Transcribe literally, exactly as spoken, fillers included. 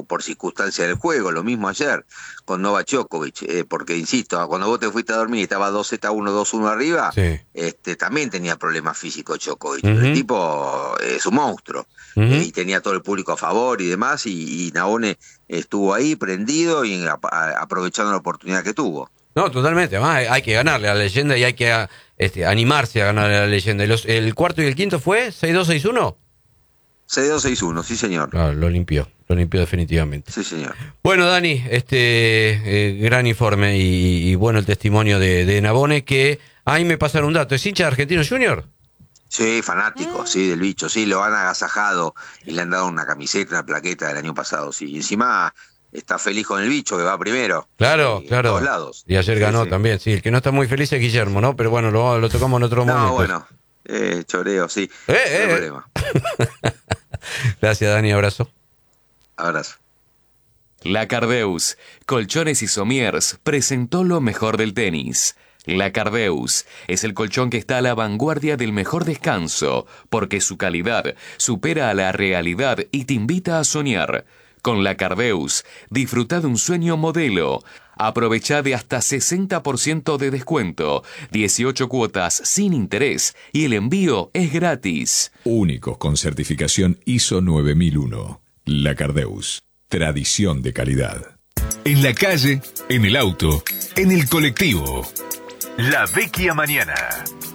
por circunstancia del juego, lo mismo ayer con Novak Djokovic, eh, porque insisto, cuando vos te fuiste a dormir y estaba dos seta uno, dos uno arriba, Sí. este también tenía problemas físicos Djokovic, Uh-huh. el tipo es un monstruo, Uh-huh. eh, y tenía todo el público a favor y demás, y, y Nabone estuvo ahí prendido y a, a, aprovechando la oportunidad que tuvo. No, totalmente. Además, hay, hay que ganarle a la leyenda y hay que a, este, animarse a ganarle a la leyenda. ¿Y los, el cuarto y el quinto fue seis dos, seis uno? seis dos, seis uno, sí señor. Claro, lo limpió, lo limpió definitivamente. Sí señor. Bueno, Dani, este eh, gran informe y, y bueno el testimonio de, de Nabone, que ahí me pasaron un dato. ¿Es hincha de Argentinos Juniors? Sí, fanático, sí, del bicho, sí, lo han agasajado y le han dado una camiseta, una plaqueta del año pasado, sí. Y encima está feliz con el bicho que va primero. Claro, sí, claro. En todos lados. Y ayer sí, ganó sí. también, sí. El que no está muy feliz es Guillermo, ¿no? Pero bueno, lo, lo tocamos en otro No, momento. bueno, eh, choreo, sí. Eh, no eh, hay eh. problema. Gracias, Dani, abrazo. Abrazo. Lacardeus, Colchones y Somiers presentó lo mejor del tenis. Lacardeus es el colchón que está a la vanguardia del mejor descanso, porque su calidad supera a la realidad y te invita a soñar. Con Lacardeus, disfruta de un sueño modelo. Aprovecha de hasta sesenta por ciento de descuento, dieciocho cuotas sin interés y el envío es gratis. Únicos con certificación I S O nueve mil uno. Lacardeus. Tradición de calidad. En la calle, en el auto, en el colectivo. La Vecchia Mañana.